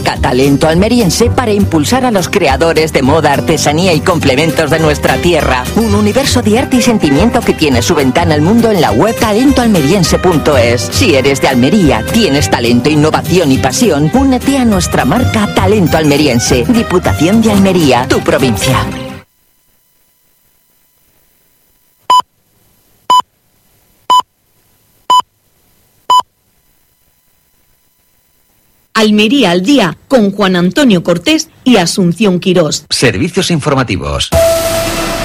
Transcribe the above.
Marca talento almeriense para impulsar a los creadores de moda, artesanía y complementos de nuestra tierra. Un universo de arte y sentimiento que tiene su ventana al mundo en la web talentoalmeriense.es. Si eres de Almería, tienes talento, innovación y pasión, únete a nuestra marca Talento Almeriense. Diputación de Almería, tu provincia. Almería al día con Juan Antonio Cortés y Asunción Quirós. Servicios informativos.